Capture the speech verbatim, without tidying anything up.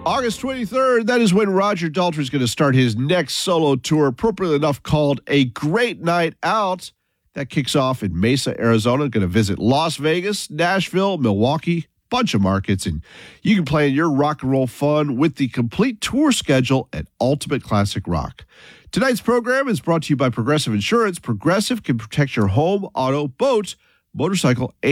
August twenty-third, that is when Roger Daltrey is going to start his next solo tour, appropriately enough called A Great Night Out. That kicks off in Mesa, Arizona. Going to visit Las Vegas, Nashville, Milwaukee, bunch of markets, and you can plan your rock and roll fun with the complete tour schedule at Ultimate Classic Rock. Tonight's program is brought to you by Progressive Insurance. Progressive can protect your home, auto, boat, motorcycle,